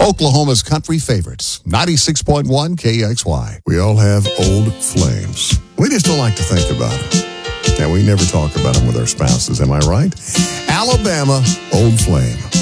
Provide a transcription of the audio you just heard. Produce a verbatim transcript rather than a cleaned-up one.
Oklahoma's country favorites, ninety-six point one K X Y. We all have old flames. We just don't like to think about them. And we never talk about them with our spouses, am I right? Alabama, Old Flame.